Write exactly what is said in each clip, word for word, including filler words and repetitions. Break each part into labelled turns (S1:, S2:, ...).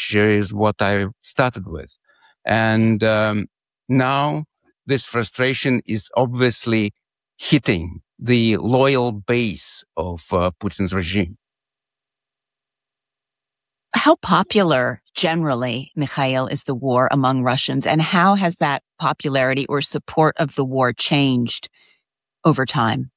S1: which is what I started with. And um, now this frustration is obviously hitting the loyal base of uh, Putin's regime.
S2: How popular generally, Mikhail, is the war among Russians, and how has that popularity or support of the war changed over time?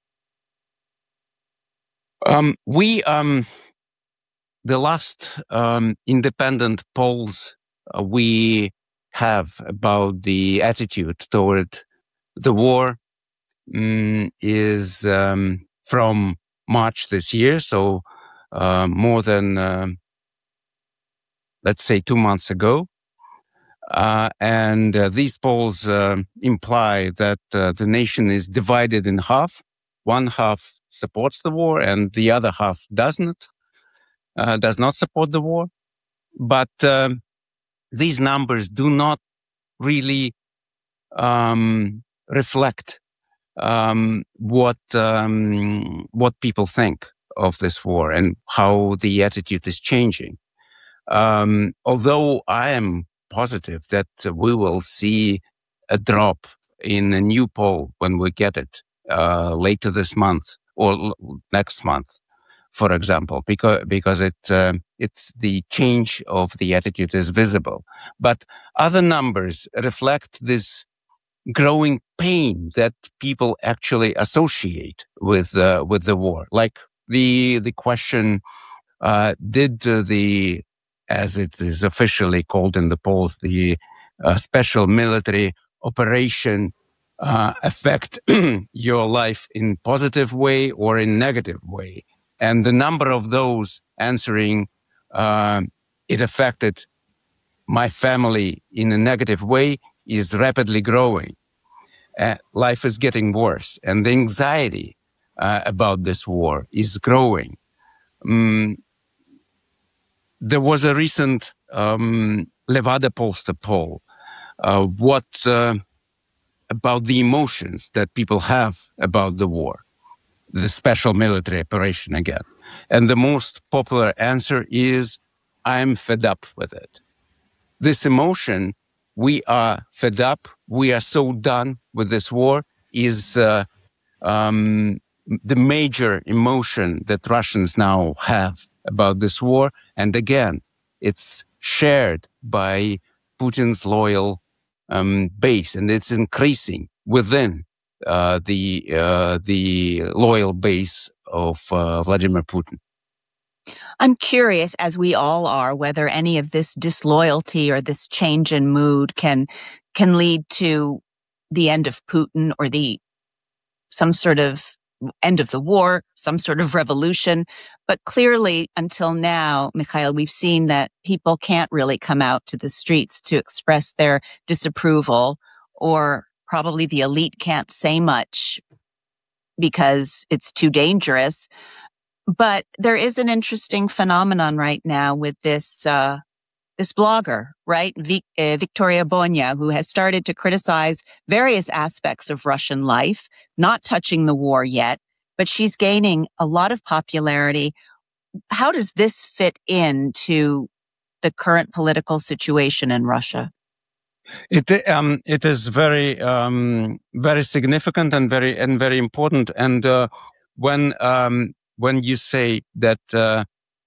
S1: Um, we, um, the last um, independent polls uh, we have about the attitude toward the war um, is um, from March this year, so uh, more than, um, let's say, two months ago. Uh, and uh, these polls uh, imply that uh, the nation is divided in half. One half supports the war and the other half doesn't, uh, does not support the war. But um, these numbers do not really um, reflect um, what um, what people think of this war and how the attitude is changing. Um, although I am positive that we will see a drop in a new poll when we get it uh, later this month or l- next month, for example, because because it uh, it's the change of the attitude is visible. But other numbers reflect this growing pain that people actually associate with uh, with the war, like the the question: uh, Did uh, the, as it is officially called in the polls, the uh, special military operation uh, affect your life in positive way or in negative way? And the number of those answering uh, it affected my family in a negative way is rapidly growing. Uh, life is getting worse, and the anxiety uh, about this war is growing. Um, there was a recent um, Levada Polster poll. Uh, what uh, about the emotions that people have about the war, the special military operation again? And the most popular answer is, I'm fed up with it. This emotion, we are fed up, we are so done with this war, is uh, um, the major emotion that Russians now have about this war. And again, it's shared by Putin's loyal um, base, and it's increasing within uh, the uh, the loyal base of uh, Vladimir Putin.
S2: I'm curious, as we all are, whether any of this disloyalty or this change in mood can can lead to the end of Putin or the some sort of end of the war, some sort of revolution. But clearly, until now, Mikhail, we've seen that people can't really come out to the streets to express their disapproval, or probably the elite can't say much because it's too dangerous. But there is an interesting phenomenon right now with this uh, this blogger, right, Vic, uh, Victoria Bonya, who has started to criticize various aspects of Russian life, not touching the war yet, but she's gaining a lot of popularity. How does this fit into the current political situation in Russia?
S1: It um, it is very um, very significant and very and very important. And uh, when um, when you say that uh,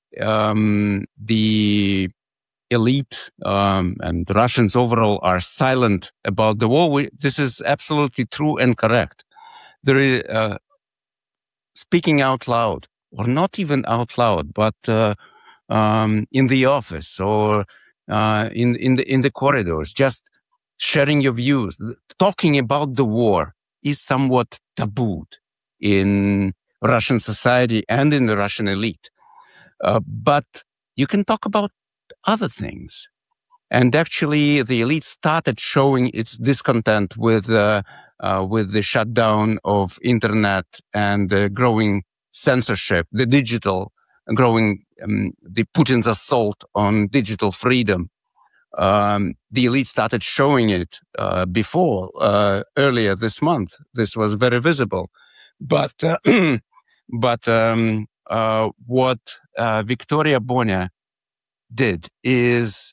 S1: um, the elite um, and Russians overall are silent about the war, we, this is absolutely true and correct. There is uh, speaking out loud, or not even out loud, but uh, um, in the office or uh, in in the in the corridors, just sharing your views, talking about the war is somewhat tabooed in Russian society and in the Russian elite. Uh, but you can talk about other things. And actually, the elite started showing its discontent with uh, uh, with the shutdown of internet and uh, growing censorship, the digital growing, um, the Putin's assault on digital freedom. Um, the elite started showing it uh, before, uh, earlier this month. This was very visible. But uh, but um, uh, what uh, Victoria Bonya did is